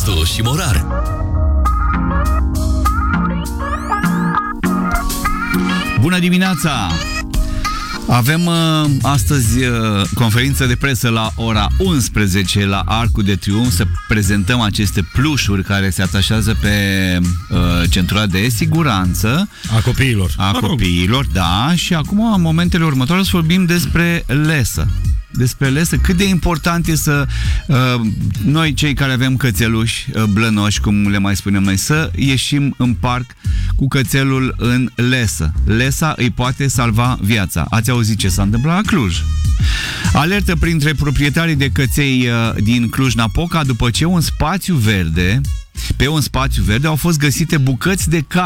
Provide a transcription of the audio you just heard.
Gazdu și Morar. Bună dimineața! Avem astăzi conferință de presă la ora 11 la Arcul de Triunf să prezentăm aceste plușuri care se atașează pe centura de siguranță a copiilor. Copiilor, da, și acum în momentele următoare să vorbim despre lesă. Despre lesă, cât de important e să noi cei care avem cățeluși blănoși, cum le mai spunem noi, să ieșim în parc cu cățelul în lesă. Lesa îi poate salva viața. Ați auzit ce s-a întâmplat la Cluj? Alertă printre proprietarii de căței din Cluj-Napoca după ce pe un spațiu verde au fost găsite bucăți de